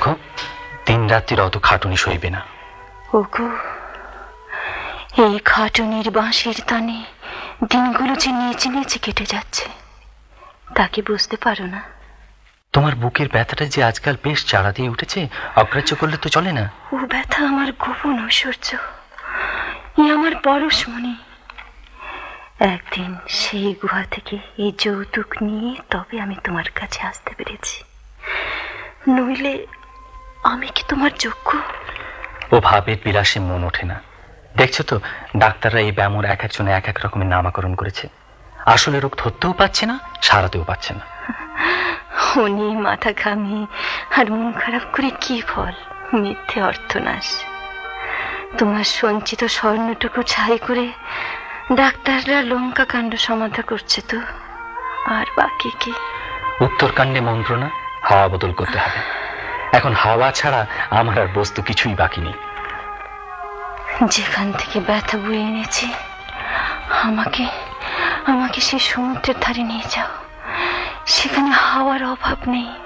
দেখো, দিন রাত্রির অত খাটুনি সইবে না। ওগো, এই খাটুনির বাঁশির তানে দিনগুলো যে নেচে নেচে কেটে যাচ্ছে, তাকে বুঝতে পারো না? তোমার বুকের ব্যথাটা যে আজকাল বেশ চাড়া দিয়ে উঠেছে, অগ্রাহ্য করলে তো চলে না। ও ব্যথা আমার গোপন ঐশ্বর্য, আমার পরশমণি। একদিন সেই গুহা থেকে এই যৌতুক নিয়ে তবে আমি তোমার কাছে আসতে পেরেছি, নইলে আমি কি তোমার যোগ্য? ও ভাবের বিলাসে মন ওঠে না। দেখছো তো, ডাক্তাররা এই ব্যামোর এক একজনে এক এক রকমের নামাকরণ করেছে। আসলে রোগ ধরতেও পারছে না, সারাতেও পারছে না। উনি মাথা ঘামিয়ে আর মন খারাপ করে কি ফল? মিথ্যে অর্থনাশ। তোমার সঞ্চিত স্বর্ণটুকু ছাই করে ডাক্তাররা লঙ্কা কাণ্ড সমাধা করছে তো, আর বাকি কি? উত্তরকাণ্ডে মন্ত্রণা, হাওয়া বদল করতে হবে। এখন হাওয়া ছাড়া আমার আর বস্তু কিছুই বাকি নেই। যেখান থেকে ব্যথা বয়ে এনেছি, আমাকে আমাকে সেই সমুদ্রের ধারে নিয়ে যাও। সেখানে হাওয়ার অভাব নেই।